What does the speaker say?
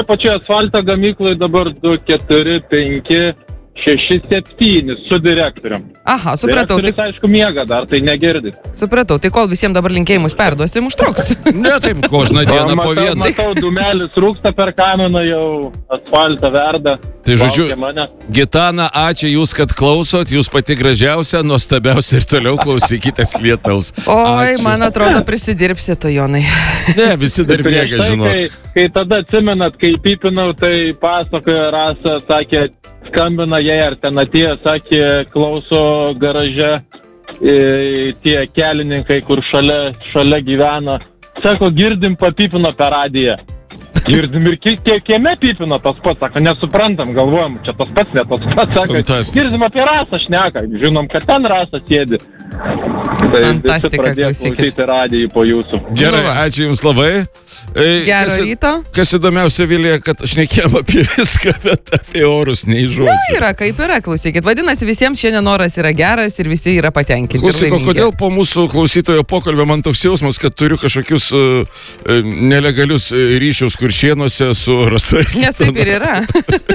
pačioje asfalto gamykloje dabar 2, 4, 5, 6, 7 su direktorium. Aha, supratau. Direktorius, aišku, miega dar, tai negirdit. Supratau, tai kol visiems dabar linkėjimus perduosim, užtruks. Ne, taip, kožną dieną po vieną. Matau, dūmelis rūksta per kaminą, jau asfaltą verda. Tai žodžiu, Gitana, ačiū jūs, kad klausot, jūs pati gražiausia, nuostabiausia ir toliau klausykitės Lietaus. Oi, man atrodo, prisidirbsi to, Jonai. Ne, visi dar bėga, žinot. Kai tada atsimenat, kai pipinau, tai pasakojo Rasa, sakė, skambina jai ar ten atėjo, sakė, klauso garaže tie kelininkai, kur šalia gyvena. Sako, girdim papipino per radiją. Girdim ir kieme pipino tas pats, sako, nesuprantam, galvojam, čia tas pats, ne tas pats, sako, girdim apie Rasą šneka, žinom, kad ten Rasą sėdi. Fantastika, klausykite radiją po jūsų. Gerai, ačiū jums labai. Gero ryto. Kas įdomiausia, Vilija, kad šnekėjom apie viską, bet apie orus nei žodžių. Na, yra kaip yra, klausykit. Vadinasi, visiems šiandien oras yra geras ir visi yra patenkinti. Klausyk, kodėl po mūsų klausytojo pokalbio man toks jausmas, kad turiu kažkokius nelegalius ryšius Kuršėnuose su Rasa? Nes taip ir yra.